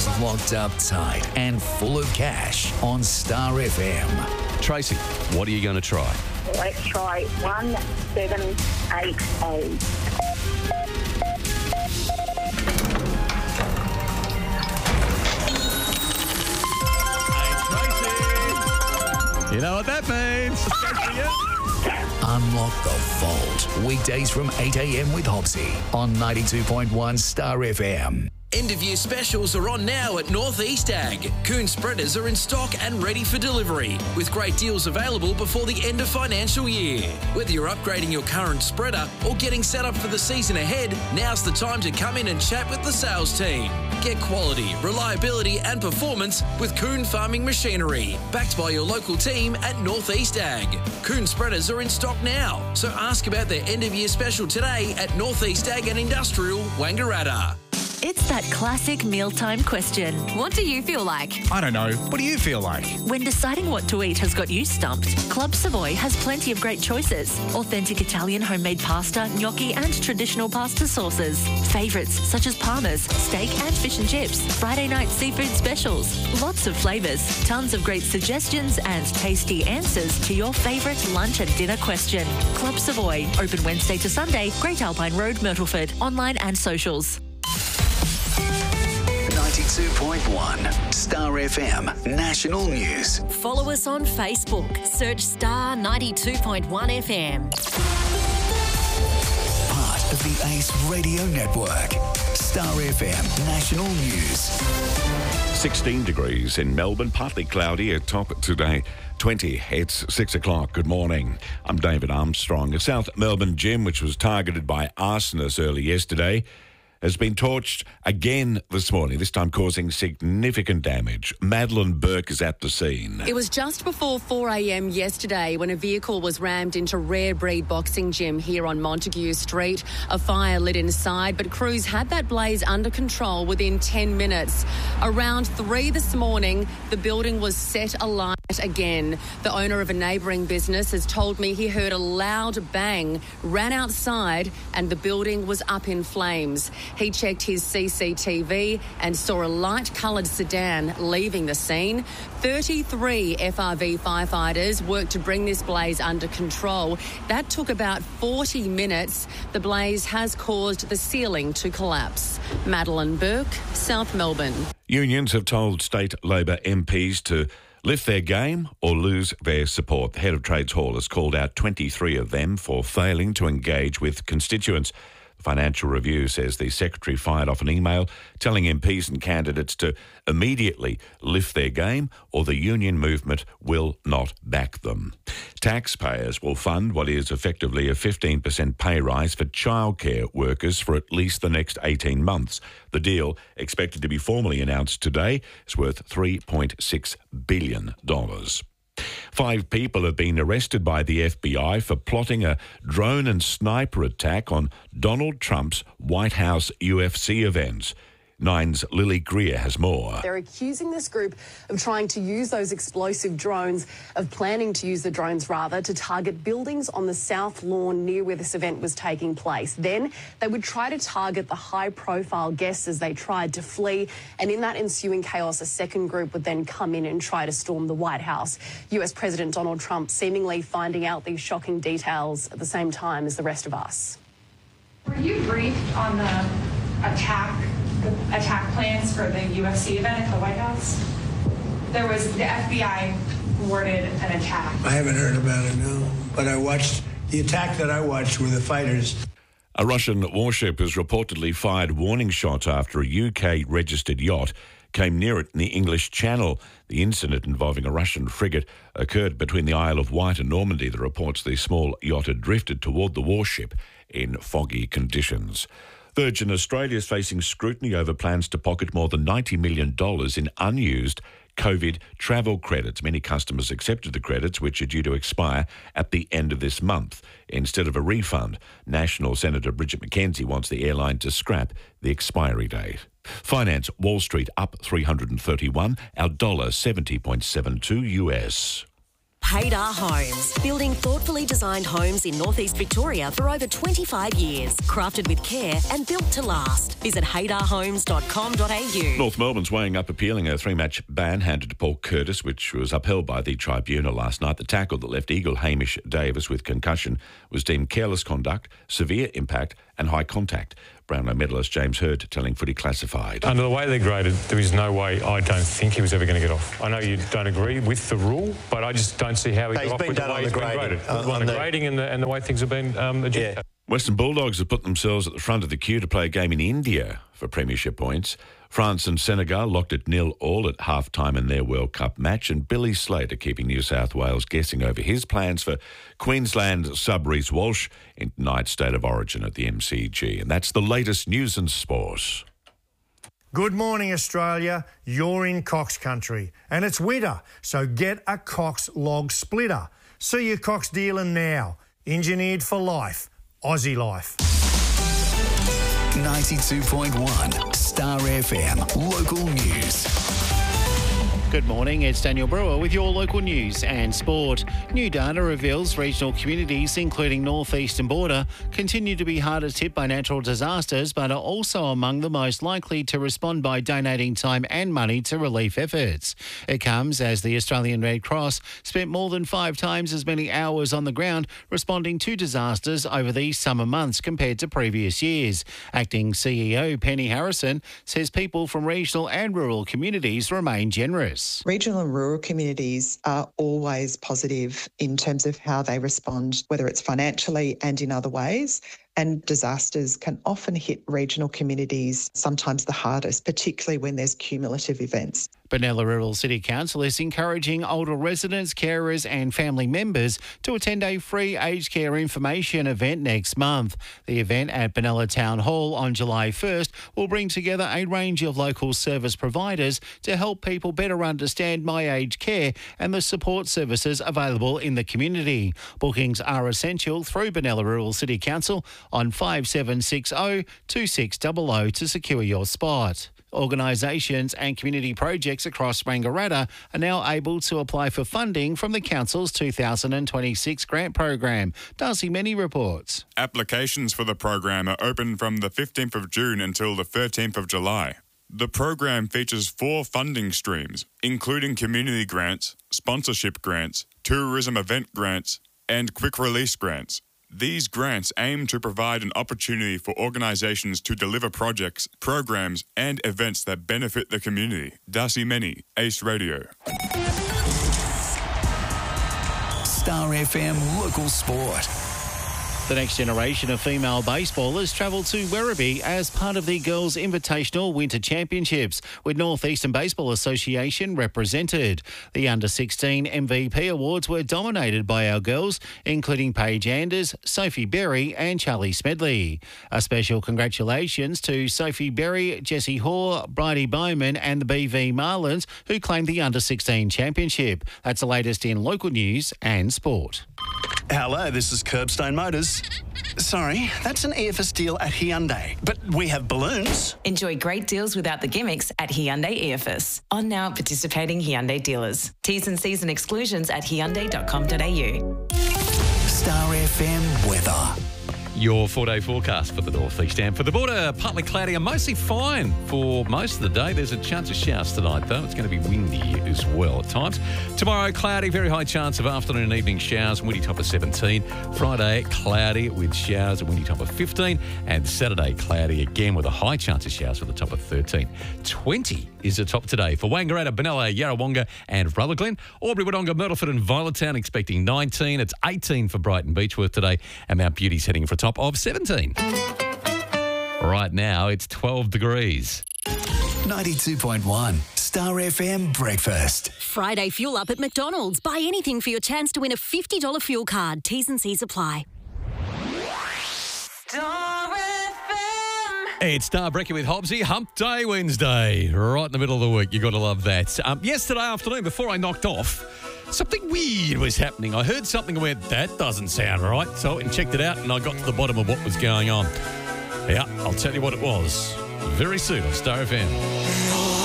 is locked up tight and full of cash on Star FM. Tracy, what are you going to try? Let's try 1788. You know what that means? Unlock the vault. Weekdays from 8 a.m. with Hopsy on 92.1 Star FM. End-of-year specials are on now at Northeast Ag. Coon spreaders are in stock and ready for delivery, with great deals available before the end of financial year. Whether you're upgrading your current spreader or getting set up for the season ahead, now's the time to come in and chat with the sales team. Get quality, reliability and performance with Coon Farming Machinery, backed by your local team at Northeast Ag. Coon spreaders are in stock now, so ask about their end-of-year special today at Northeast Ag and Industrial, Wangaratta. It's that classic mealtime question. What do you feel like? I don't know. What do you feel like? When deciding what to eat has got you stumped, Club Savoy has plenty of great choices. Authentic Italian homemade pasta, gnocchi and traditional pasta sauces. Favourites such as Parmas, steak and fish and chips. Friday night seafood specials. Lots of flavours, tons of great suggestions and tasty answers to your favourite lunch and dinner question. Club Savoy, open Wednesday to Sunday, Great Alpine Road, Myrtleford. Online and socials. 92.1 Star FM National News. Follow us on Facebook. Search Star 92.1 FM. Part of the Ace Radio Network. Star FM National News. 16 degrees in Melbourne, partly cloudy at top today. 20, it's 6 o'clock. Good morning. I'm David Armstrong. A South Melbourne gym, which was targeted by arsonists early yesterday, has been torched again this morning, this time causing significant damage. Madeline Burke is at the scene. It was just before 4 a.m. yesterday when a vehicle was rammed into Rare Breed Boxing Gym here on Montague Street. A fire lit inside, but crews had that blaze under control within 10 minutes. Around 3 this morning, the building was set alight again. The owner of a neighbouring business has told me he heard a loud bang, ran outside, and the building was up in flames. He checked his CCTV and saw a light-coloured sedan leaving the scene. 33 FRV firefighters worked to bring this blaze under control. That took about 40 minutes. The blaze has caused the ceiling to collapse. Madeline Burke, South Melbourne. Unions have told state Labor MPs to lift their game or lose their support. The head of Trades Hall has called out 23 of them for failing to engage with constituents. Financial Review says the Secretary fired off an email telling MPs and candidates to immediately lift their game or the union movement will not back them. Taxpayers will fund what is effectively a 15% pay rise for childcare workers for at least the next 18 months. The deal, expected to be formally announced today, is worth $3.6 billion. 5 people have been arrested by the FBI for plotting a drone and sniper attack on Donald Trump's White House UFC events. Nine's Lily Greer has more. They're accusing this group of trying to use those explosive drones, of planning to use the drones rather, to target buildings on the South Lawn near where this event was taking place. Then they would try to target the high-profile guests as they tried to flee, and in that ensuing chaos, a second group would then come in and try to storm the White House. US President Donald Trump seemingly finding out these shocking details at the same time as the rest of us. Were you briefed on the attack plans for the UFC event at the White House? There was, the FBI warded an attack. I haven't heard about it, no. But I watched, the attack that I watched were the fighters. A Russian warship has reportedly fired warning shots after a UK-registered yacht came near it in the English Channel. The incident involving a Russian frigate occurred between the Isle of Wight and Normandy. The reports the small yacht had drifted toward the warship in foggy conditions. Virgin Australia is facing scrutiny over plans to pocket more than $90 million in unused COVID travel credits. Many customers accepted the credits, which are due to expire at the end of this month. Instead of a refund, National Senator Bridget McKenzie wants the airline to scrap the expiry date. Finance, Wall Street up 331, our dollar 70.72 US. Haydar Homes, building thoughtfully designed homes in northeast Victoria for over 25 years. Crafted with care and built to last. Visit haydarhomes.com.au. North Melbourne's weighing up appealing a 3-match ban handed to Paul Curtis, which was upheld by the tribunal last night. The tackle that left Eagle Hamish Davis with concussion was deemed careless conduct, severe impact and high contact. Brownlow medalist James Hurd telling Footy Classified. Under the way they're graded, there is no way I don't think he was ever going to get off. I know you don't agree with the rule, but I just don't see how he got off with the way he's been graded. On the grading and the way things have been adjudicated. Yeah. Western Bulldogs have put themselves at the front of the queue to play a game in India for premiership points. France and Senegal locked at 0-0 at half-time in their World Cup match, and Billy Slater keeping New South Wales guessing over his plans for Queensland sub Reece Walsh in tonight's State of Origin at the MCG. And that's the latest news and sport. Good morning, Australia. You're in Cox country, and it's winter, so get a Cox log splitter. See your Cox dealer now. Engineered for life. Aussie life. 92.1 Star FM Local News. Good morning, it's Daniel Brewer with your local news and sport. New data reveals regional communities, including North Eastern Border, continue to be hardest hit by natural disasters, but are also among the most likely to respond by donating time and money to relief efforts. It comes as the Australian Red Cross spent more than 5 times as many hours on the ground responding to disasters over these summer months compared to previous years. Acting CEO Penny Harrison says people from regional and rural communities remain generous. Regional and rural communities are always positive in terms of how they respond, whether it's financially and in other ways. And disasters can often hit regional communities sometimes the hardest, particularly when there's cumulative events. Benalla Rural City Council is encouraging older residents, carers and family members to attend a free aged care information event next month. The event at Benalla Town Hall on July 1st will bring together a range of local service providers to help people better understand my aged care and the support services available in the community. Bookings are essential through Benalla Rural City Council on 5760 2600 to secure your spot. Organisations and community projects across Wangaratta are now able to apply for funding from the Council's 2026 grant program. Darcy Many reports. Applications for the program are open from the 15th of June until the 13th of July. The program features 4 funding streams, including community grants, sponsorship grants, tourism event grants, and quick release grants. These grants aim to provide an opportunity for organisations to deliver projects, programs and events that benefit the community. Darcy Many, Ace Radio. Star FM Local Sport. The next generation of female baseballers travelled to Werribee as part of the Girls Invitational Winter Championships, with North Eastern Baseball Association represented. The Under-16 MVP awards were dominated by our girls, including Paige Anders, Sophie Berry and Charlie Smedley. A special congratulations to Sophie Berry, Jessie Hoare, Bridie Bowman and the BV Marlins, who claimed the Under-16 championship. That's the latest in local news and sport. Hello, this is Curbstone Motors. Sorry, that's an EFS deal at Hyundai, but we have balloons. Enjoy great deals without the gimmicks at Hyundai EFS. On now at participating Hyundai dealers. T's and C's and exclusions at hyundai.com.au. Star FM weather. Your 4-day forecast for the northeast and for the border. Partly cloudy and mostly fine for most of the day. There's a chance of showers tonight, though. It's going to be windy as well at times. Tomorrow, cloudy, very high chance of afternoon and evening showers, windy top of 17. Friday, cloudy with showers, a windy top of 15. And Saturday, cloudy again with a high chance of showers with a top of 13. 20 is the top today for Wangaratta, Benalla, Yarrawonga and Rutherglen. Albury, Wodonga, Myrtleford and Violettown expecting 19. It's 18 for Brighton Beechworth today. And Mount Beauty's heading for a top of 17. Right now, it's 12 degrees. 92.1 Star FM Breakfast. Friday fuel up at McDonald's. Buy anything for your chance to win a $50 fuel card. T's and C's apply. It's Star Breaking with Hobbsy, Hump Day Wednesday, right in the middle of the week. You've got to love that. Yesterday afternoon, before I knocked off, something weird was happening. I heard something and went, that doesn't sound right. So I went and checked it out and I got to the bottom of what was going on. Yeah, I'll tell you what it was very soon on Star FM.